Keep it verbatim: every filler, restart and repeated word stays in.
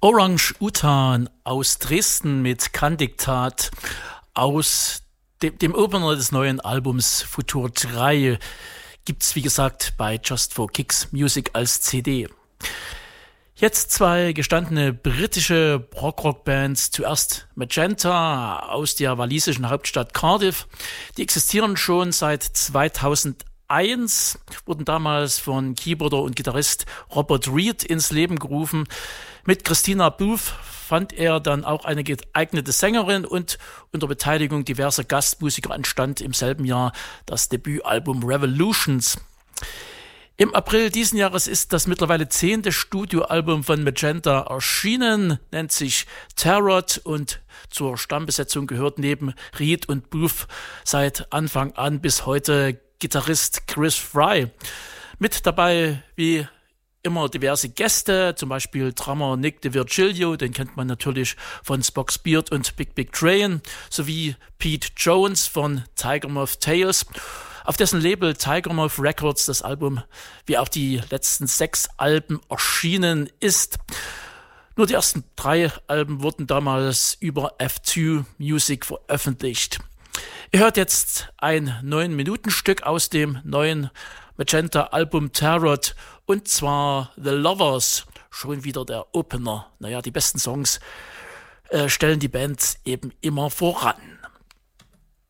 Orang-Utan aus Dresden mit Kann-Diktat aus dem, dem Opener des neuen Albums Futur drei gibt's wie gesagt bei Just for Kicks Music als C D. Jetzt zwei gestandene britische Prog-Rock-Bands, zuerst Magenta aus der walisischen Hauptstadt Cardiff. Die existieren schon seit zweitausendeins, wurden damals von Keyboarder und Gitarrist Robert Reed ins Leben gerufen. Mit Christina Booth fand er dann auch eine geeignete Sängerin und unter Beteiligung diverser Gastmusiker entstand im selben Jahr das Debütalbum Revolutions. Im April diesen Jahres ist das mittlerweile zehnte Studioalbum von Magenta erschienen, nennt sich Tarot und zur Stammbesetzung gehört neben Reed und Booth seit Anfang an bis heute Gitarrist Chris Fry. Mit dabei wie immer diverse Gäste, zum Beispiel Drummer Nick DiVirgilio, den kennt man natürlich von Spock's Beard und Big Big Train, sowie Pete Jones von Tiger Moth Tales, auf dessen Label Tiger Moth Records das Album wie auch die letzten sechs Alben erschienen ist. Nur die ersten drei Alben wurden damals über F zwei Music veröffentlicht. Ihr hört jetzt ein neun-Minuten-Stück aus dem neuen Magenta-Album Tarot und zwar The Lovers, schon wieder der Opener. Naja, die besten Songs äh, stellen die Band eben immer voran.